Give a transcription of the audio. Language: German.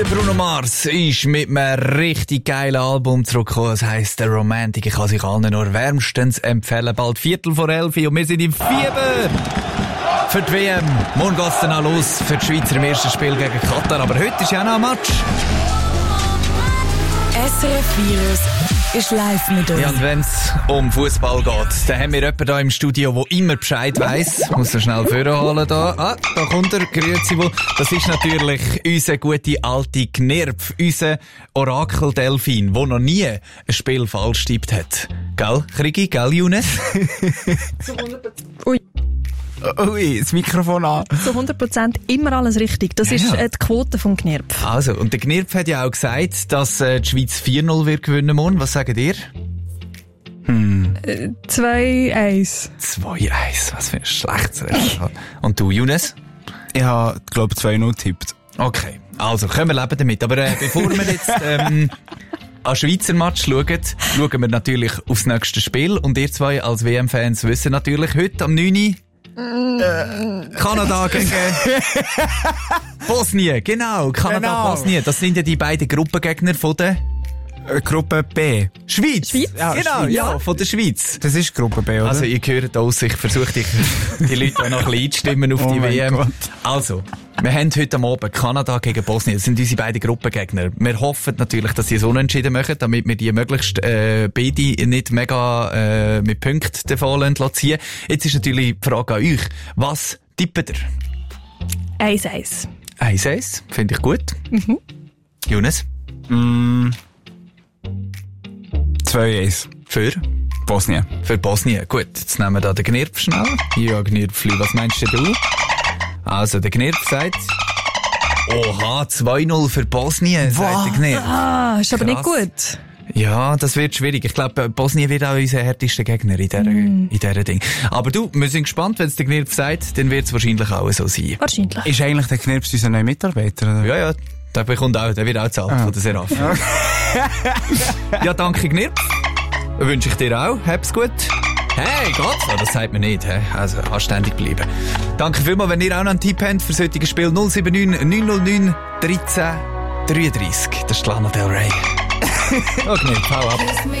Bruno Mars ist mit einem richtig geilen Album zurückgekommen. Das heisst, der Romantic. Ich kann sich allen nur wärmstens empfehlen. Bald 11:45 und wir sind im Fieber für die WM. Morgen geht's dann auch los für die Schweizer im ersten Spiel gegen Katar. Aber heute ist ja auch noch ein Match. SRF Virus ist live mit uns. Ja, und wenn es um Fußball geht, dann haben wir jemanden hier im Studio, der immer Bescheid weiss. Muss er schnell vorholen da. Da kommt er. Grüezi wohl. Das ist natürlich unser gute alte Knirpf, unser Orakel-Delfin, der noch nie ein Spiel falsch getippt hat. Gell, Krigi? Gell, Younes? Ui. Ui, das Mikrofon an. Zu 100% immer alles richtig. Das ist die Quote vom Knirpf. Also, und der Knirpf hat ja auch gesagt, dass die Schweiz 4-0 wird gewinnen morgen. Was sagt ihr? 2-1. 2-1, was für ein schlechtes Resultat. Und du, Younes? Ich habe, glaube ich, 2-0 tippt. Okay, also können wir leben damit. Aber bevor wir jetzt an Schweizer Match schauen wir natürlich aufs nächste Spiel. Und ihr zwei als WM-Fans wissen natürlich, heute am 9. Kanada gegen Bosnien. Genau, Kanada, Bosnien. Das sind ja die beiden Gruppengegner von der Gruppe B. Schweiz. Ja, genau, Schweiz. ja, von der Schweiz. Das ist Gruppe B, oder? Also, ihr hört aus, ich versuche die Leute auch noch ein bisschen einzustimmen auf Oh die mein WM. Gott. Also, wir haben heute am Abend Kanada gegen Bosnien. Das sind unsere beiden Gruppengegner. Wir hoffen natürlich, dass sie es unentschieden machen, damit wir die möglichst beide nicht mega mit Punkten davon ziehen. Jetzt ist natürlich die Frage an euch. Was tippt ihr? 1-1. 1-1, finde ich gut. Younes? 2-1. Für? Bosnien. Für Bosnien. Gut, jetzt nehmen wir da den Knirpf schnell. Ja, Knirpfli, was meinst du? Also, der Knirpf sagt... Oha, 2-0 für Bosnien, sagt der Knirpf. Ist aber nicht Krass. gut. Ja, das wird schwierig. Ich glaube, Bosnien wird auch unser härtester Gegner in dieser Ding. Aber du, wir sind gespannt, wenn es der Knirpf sagt, dann wird es wahrscheinlich auch so sein. Wahrscheinlich. Ist eigentlich der Knirps unser neuer Mitarbeiter? Oder? Ja, der wird auch gezahlt von der Seraph. Ja, danke Knirpf. Wünsche ich dir auch. Hab's gut. Hey, geht's noch? Das sagt man nicht. He? Also, anständig bleiben. Danke vielmals, wenn ihr auch noch einen Tipp habt für solche Spiel 079 909 13 33. Das ist Lana Del Rey. Okay, hau ab.